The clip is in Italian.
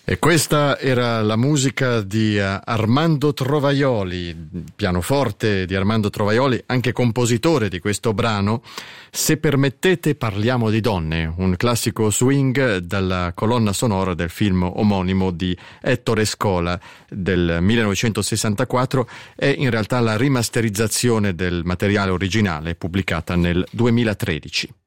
E questa era la musica di Armando Trovaioli, pianoforte di Armando Trovaioli, anche compositore di questo brano. Se permettete parliamo di donne, un classico swing dalla colonna sonora del film omonimo di Ettore Scola del 1964, è in realtà la rimasterizzazione del materiale originale pubblicata nel 2013.